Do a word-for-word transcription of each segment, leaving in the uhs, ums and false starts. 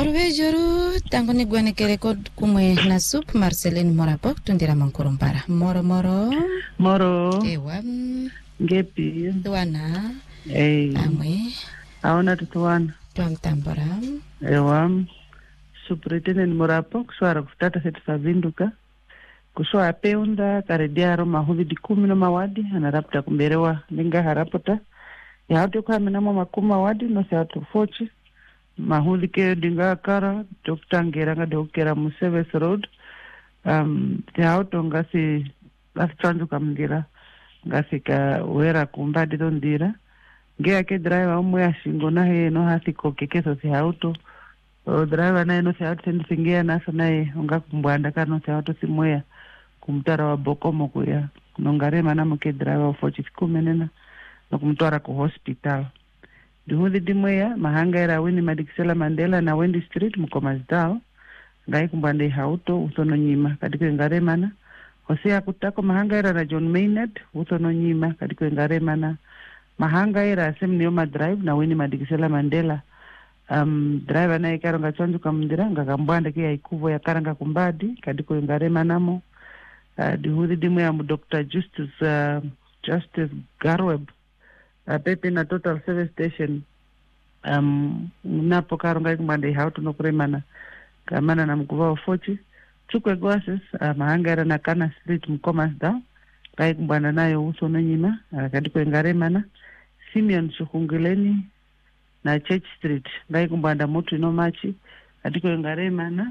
Orvejuru tangu ni gwane kereko kumwe na sup Marceline Morapo tundira mankurumbara moro moro moro ewa ngepi tuana eh amwe aona tuana twamtambora ewa Superintendent Morapo kuswara kufutata setu savinduka kuswa apeunda karediaro mahudi dikumi no mawadi anarapta kumberewa linga harapota ya hatu kwa minamo makuma wadi no se hatu fochi mahudi ke dinga kara Doctor Ngeranga Dokera Museves Road um ya hatu ngasi ngasi trandu kamngira ngasi ka wera kumbadi dondira ngea ke driver umwe ashingo na he no hasi kokekeso si hauto o driver na no se hauto sendi singea nasa nae unga kumbwanda kano se hauto simwea kumtara wa bokomo kuya nongarema na mke driver wa fochi kumenena na kumtwara ku hospital duhudi dimweya mahanga era Winnie Madikizela Mandela na Wendy Street mkomazdao ngai kumbande hauto usono nyima katika ngarema na hosea kutako mahanga era na John Maynard usono nyima katika ngarema na mahanga era Semnioma Drive na Winnie Madikizela Mandela um driver na ikaronga chonju kamndira ngakambwande kia ikuvo ya karanga kumbadi katika ngarema namo Uh, duhudi dimu ya Doctor Justice uh, Justice Garweb uh, pepe na Total Service Station um napo karonga kumbande hauto no kuremana kamana na mkuva ofochi chukwe glasses uh, mahangara na Kana Street mkomasda kai kumbanda nayo uso no nyima uh, kadiko ngaremana Simeon Shukunguleni na Church Street kai kumbanda mutu no machi kadiko ngaremana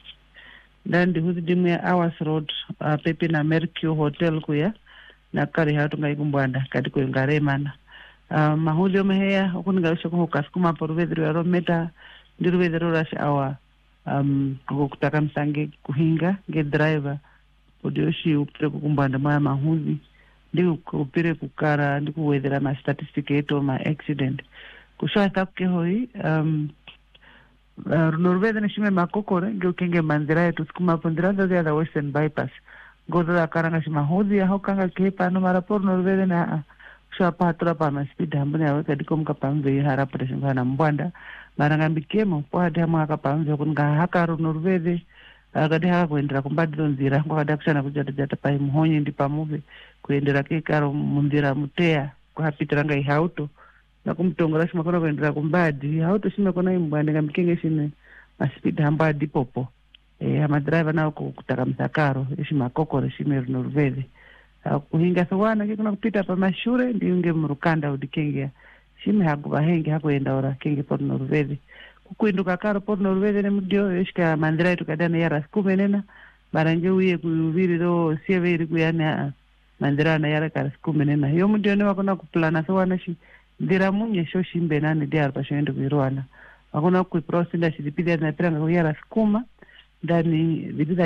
dan duhudi dimu ya Awas Road uh, pepe na Mercure Hotel kuya na kari hatu ngai kumbanda kadiko ngaremana uh, mahudi omeheya okuninga ushoko hukaskuma poruvedru ya rometa ndiruvedru rash awa um kukutaka msange kuhinga nge driver odioshi upire kukumbanda maya mahudi ndi upire kukara ndi kuwedhera ma statistic ma accident kusha takke hoi um Uh, Norvede na shime makokore nge ukenge manzira yetu sikuma pondira za the Western Bypass gozo da karanga shima hodi ya hokanga kepa no marapor Norvede na kusha patura pa ma speed hambune ya weka diko mka pamve harapura shimba na mbwanda maranga mbikemo kwa hadi hamu haka pamve kunga hakaru Norvede agadi haka kuendera kumbadi donzira kwa hadi kushana kujata jata pa imuhonye ndi pa muve kuendera kekaro mundira mutea kwa hapitiranga ihauto na kumtongora shima kona kuendera kumbadi hauto shime kona imbwande nga mkenge shime maspeed hambadi popo e, hama driver na kutaka msakaro shima kokore shime Norvede kuhinga sawana kikuna kupita pa mashure ndi unge mrukanda udikenge shime hakuba hengi hakuenda ora kenge por Norvede kukuinduka karo por Norvede ne mudio eshika mandira yetu kadana yara skumenena baranje uye kuviri do sieveri kuyana mandira na yara kara skumenena yo mudio ne wakona kuplana sawana shi ndira munye sho shimbe nani diar pa shendo kuirwana akona kuiprosinda shidipida na piranga kuyara skuma ndani vidida